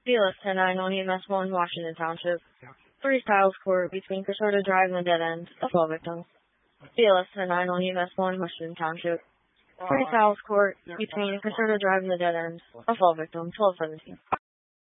BLS 10-9 on EMS 1, Washington Township. 3 Styles Court between Caserta Drive and the dead end. Assault victim. BLS 10-9 on EMS 1, Washington Township. 3 Styles Court between Caserta Drive and the dead end. Assault victim. 1217.